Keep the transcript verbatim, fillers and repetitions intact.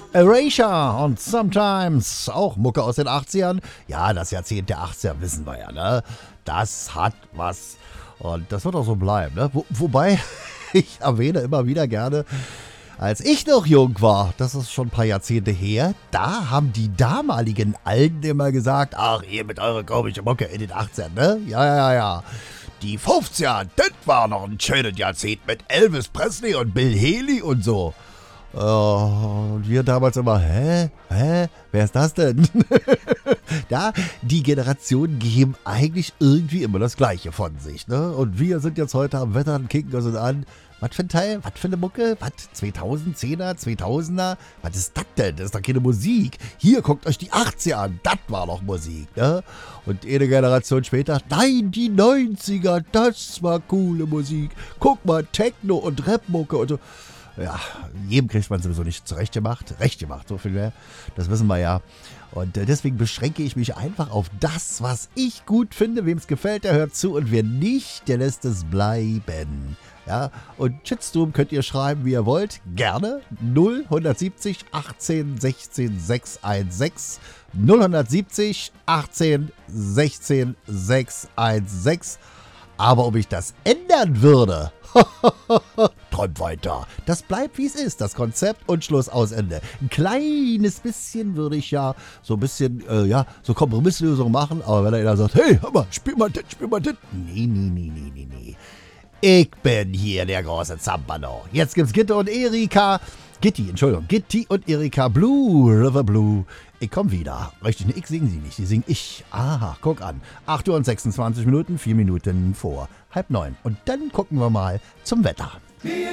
Erasure und Sometimes, auch Mucke aus den achtzigern. Ja, das Jahrzehnt der achtziger wissen wir ja, ne? Das hat was und das wird auch so bleiben, ne? Wo, wobei, ich erwähne immer wieder gerne, als ich noch jung war, das ist schon ein paar Jahrzehnte her, da haben die damaligen Alten immer gesagt, ach, ihr mit eurer komischen Mucke in den achtzigern, ne? Ja, ja, ja, ja. Die fünfziger, das war noch ein schönes Jahrzehnt mit Elvis Presley und Bill Haley und so. Uh, und wir damals immer, hä? Hä? Wer ist das denn? Ja, die Generationen geben eigentlich irgendwie immer das Gleiche von sich, ne? Und wir sind jetzt heute am Wettern, kicken uns an. Was für ein Teil? Was für eine Mucke? Was? zweitausendzehner? zweitausender? Was ist das denn? Das ist doch keine Musik. Hier, guckt euch die achtziger an. Das war doch Musik, ne? Und eine Generation später, nein, die neunziger, das war coole Musik. Guck mal, Techno und Rapmucke und so. Ja, jedem kriegt man sowieso nicht zurecht gemacht. Recht gemacht, so viel mehr. Das wissen wir ja. Und äh, deswegen beschränke ich mich einfach auf das, was ich gut finde. Wem es gefällt, der hört zu. Und wer nicht, der lässt es bleiben. Ja, und Shitstorm könnt ihr schreiben, wie ihr wollt. Gerne. null siebzig achtzehn sechzehn sechshundertsechzehn. null siebzig achtzehn sechzehn sechshundertsechzehn. Aber ob ich das ändern würde, träumt weiter. Das bleibt, wie es ist, das Konzept und Schluss, aus, Ende. Ein kleines bisschen würde ich ja so ein bisschen, äh, ja, so Kompromisslösungen machen, aber wenn einer sagt, hey, hör mal, spiel mal das, spiel mal das. Nee, nee, nee, nee, nee, nee. Ich bin hier der große Zampano. Jetzt gibt's Gitte und Erika. Gitti, Entschuldigung, Gitti und Erika Blue, River Blue. Ich komm wieder. Richtig, ne, ich singen sie nicht, die singen ich. Aha, guck an. acht Uhr und sechsundzwanzig Minuten, vier Minuten vor halb neun. Und dann gucken wir mal zum Wetter.